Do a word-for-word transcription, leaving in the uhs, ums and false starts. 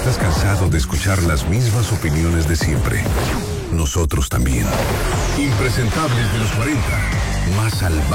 estás cansado de escuchar las mismas opiniones de siempre. Nosotros también. Impresentables de los cuarenta. Más salvajes